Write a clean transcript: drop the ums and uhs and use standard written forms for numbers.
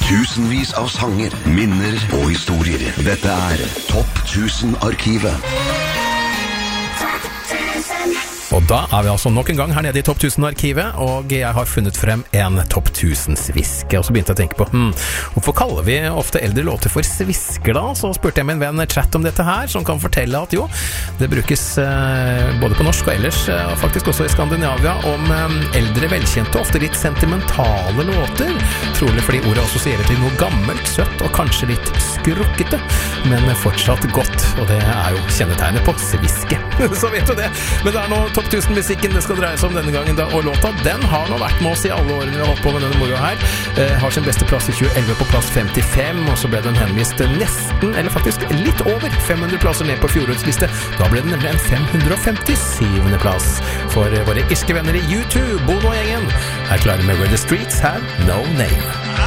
Tusenvis av sanger, minner og historier. Dette Topp 1000-arkivet. Og da vi altså nok en gang her nede i Topp 1000-arkivet, og jeg har funnet frem en Topp 1000-sviske, og så begynte jeg å tenke på, hvorfor kaller vi ofte eldre låter for svisker da? Så spurte jeg min venn chat om dette her, som kan fortelle at jo, det brukes både på norsk og ellers, og faktisk også i Skandinavia, om eldre, velkjente, ofte litt sentimentale låter, trolig fordi ordet assosierer til noe gammelt, søtt og kanskje litt skrukkete, men fortsatt godt, og det jo kjennetegnet på sviske. Så vet du det, men det nå Topp 1000-musikken det skal dreie seg om denne gangen da, og låta den har nå vært med oss i alle årene vi har holdt på med denne moroa her, har sin beste plass i 2011 på plass 55, og så ble den henvist nesten, eller faktisk litt over 500 plasser ned på fjorårets da ble den nemlig en 557. plass for våre irske venner i U2, Bono-gjengen klare med Where the Streets Have No Name.